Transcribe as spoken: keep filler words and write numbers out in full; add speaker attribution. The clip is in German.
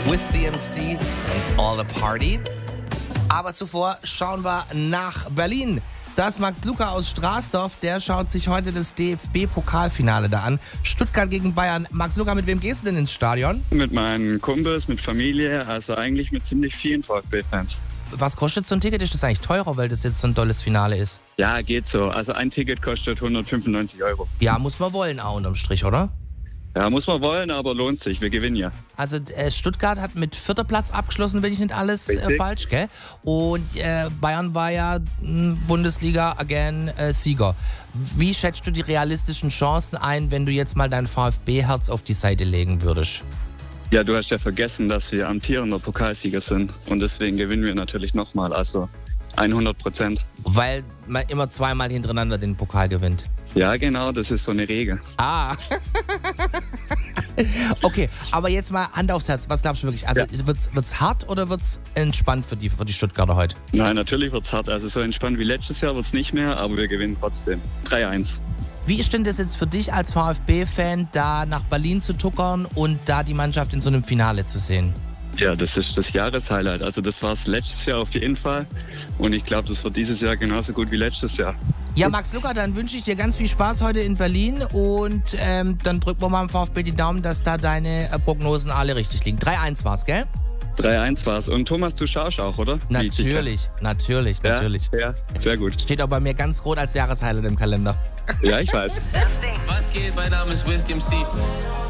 Speaker 1: with the M C and all the party. Aber zuvor schauen wir nach Berlin. Da ist Max Luca aus Straßdorf, der schaut sich heute das D F B-Pokalfinale da an. Stuttgart gegen Bayern. Max Luca, mit wem gehst du denn ins Stadion?
Speaker 2: Mit meinen Kumpels, mit Familie, also eigentlich mit ziemlich vielen VfB-Fans.
Speaker 1: Was kostet so ein Ticket? Ist das eigentlich teurer, weil das jetzt so ein tolles Finale ist?
Speaker 2: Ja, geht so. Also ein Ticket kostet hundertfünfundneunzig Euro.
Speaker 1: Ja, muss man wollen auch unterm Strich, oder?
Speaker 2: Ja, muss man wollen, aber lohnt sich. Wir gewinnen ja.
Speaker 1: Also äh, Stuttgart hat mit vierter Platz abgeschlossen, wenn ich nicht alles äh, falsch, gell? Und äh, Bayern war ja mh, Bundesliga again äh, Sieger. Wie schätzt du die realistischen Chancen ein, wenn du jetzt mal dein VfB-Herz auf die Seite legen würdest?
Speaker 2: Ja, du hast ja vergessen, dass wir amtierender Pokalsieger sind. Und deswegen gewinnen wir natürlich nochmal. Also hundert Prozent.
Speaker 1: Weil man immer zweimal hintereinander den Pokal gewinnt.
Speaker 2: Ja, genau, das ist so eine Regel.
Speaker 1: Ah. Okay, aber jetzt mal Hand aufs Herz. Was glaubst du wirklich? Also ja. wird's, wird's hart oder wird's entspannt für die, für die Stuttgarter heute?
Speaker 2: Nein, natürlich wird's hart. Also so entspannt wie letztes Jahr wird's nicht mehr, aber wir gewinnen trotzdem. drei eins.
Speaker 1: Wie ist denn das jetzt für dich als VfB-Fan, da nach Berlin zu tuckern und da die Mannschaft in so einem Finale zu sehen?
Speaker 2: Ja, das ist das Jahreshighlight. Also das war es letztes Jahr auf jeden Fall. Und ich glaube, das wird dieses Jahr genauso gut wie letztes Jahr.
Speaker 1: Ja, Max Luca, dann wünsche ich dir ganz viel Spaß heute in Berlin. Und ähm, dann drücken wir mal im VfB die Daumen, dass da deine äh, Prognosen alle richtig liegen. drei eins war's, gell?
Speaker 2: drei eins war's. Und Thomas, du schaust auch, oder?
Speaker 1: Natürlich, natürlich,
Speaker 2: ja,
Speaker 1: natürlich.
Speaker 2: Ja, sehr gut.
Speaker 1: Steht auch bei mir ganz rot als Jahreshighlight im Kalender.
Speaker 2: Ja, ich weiß.
Speaker 3: Was geht? Mein Name ist Wisdom C.